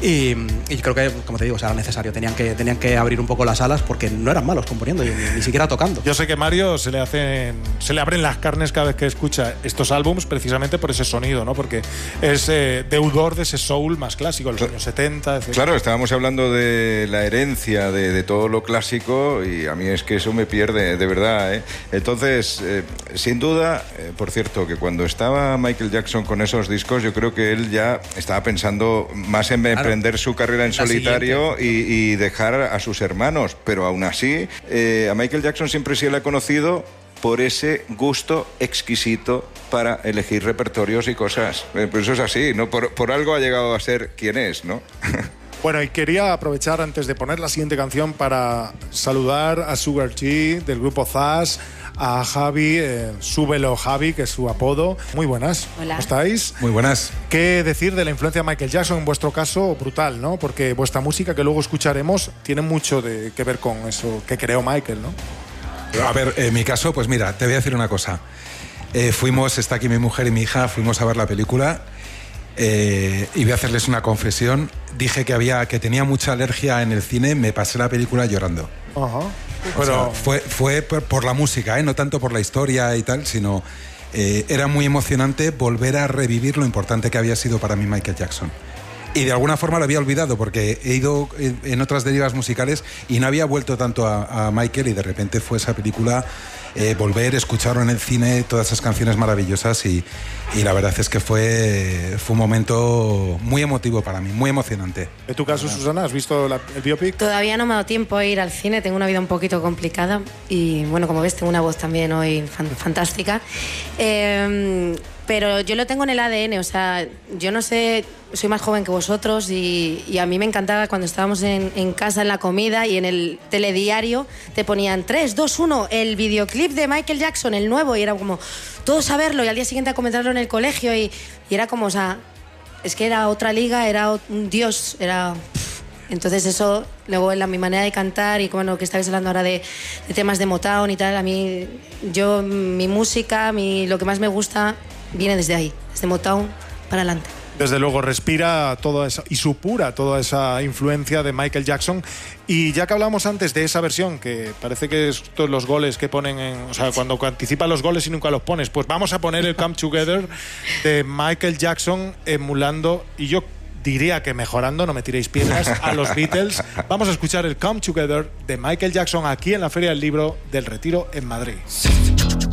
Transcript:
Y creo que, como te digo, era necesario. Tenían que abrir un poco las alas porque no eran malos componiendo y ni siquiera tocando. Yo sé que Mario se le abren las carnes cada vez que escucha estos álbums precisamente por ese sonido, ¿no? Porque es deudor de ese soul más clásico, los años 70, etc. Claro, estábamos hablando de la herencia de todo lo clásico y a mí es que eso me pierde, de verdad, ¿eh? Entonces, sin duda, por cierto, que cuando estaba Michael Jackson con esos discos, yo creo que él ya estaba pensando más en emprender su carrera en solitario y dejar a sus hermanos, pero aún así a Michael Jackson siempre se le ha conocido por ese gusto exquisito para elegir repertorios y cosas. Pues eso es así, ¿no? Por algo ha llegado a ser quien es, ¿no? Bueno, y quería aprovechar antes de poner la siguiente canción para saludar a Sugar G del grupo Zaz, a Javi, Súbelo Javi, que es su apodo. Muy buenas. Hola. ¿Cómo estáis? Muy buenas. ¿Qué decir de la influencia de Michael Jackson? En vuestro caso, brutal, ¿no? Porque vuestra música, que luego escucharemos, tiene mucho que ver con eso que creó Michael, ¿no? A ver, en mi caso, pues mira, te voy a decir una cosa. Está aquí mi mujer y mi hija, fuimos a ver la película y voy a hacerles una confesión. Dije que tenía mucha alergia en el cine, me pasé la película llorando. Ajá. Pero fue por la música, no tanto por la historia y tal, sino era muy emocionante volver a revivir lo importante que había sido para mí Michael Jackson. Y de alguna forma lo había olvidado porque he ido en otras derivas musicales y no había vuelto tanto a Michael, y de repente fue esa película, volver, escucharlo en el cine, todas esas canciones maravillosas, y la verdad es que fue un momento muy emotivo para mí, muy emocionante. ¿En tu caso, Susana, has visto el biopic? Todavía no me ha dado tiempo a ir al cine, tengo una vida un poquito complicada y bueno, como ves, tengo una voz también hoy fantástica. Pero yo lo tengo en el ADN, o sea, yo no sé, soy más joven que vosotros y a mí me encantaba cuando estábamos en casa en la comida y en el telediario te ponían 3, 2, 1, el videoclip de Michael Jackson, el nuevo, y era como todos a verlo y al día siguiente a comentarlo en el colegio y era como, o sea, es que era otra liga, era un dios, era... Entonces eso, luego en mi manera de cantar y bueno, que estáis hablando ahora de temas de Motown y tal, a mí, mi música, lo que más me gusta viene desde ahí, desde Motown para adelante. Desde luego respira toda esa y supura toda esa influencia de Michael Jackson. Y ya que hablamos antes de esa versión, que parece que estos los goles que ponen o sea, cuando anticipan los goles y nunca los pones, pues vamos a poner el Come Together de Michael Jackson emulando, y yo diría que mejorando, no me tiréis piedras, a los Beatles. Vamos a escuchar el Come Together de Michael Jackson aquí en la Feria del Libro del Retiro en Madrid.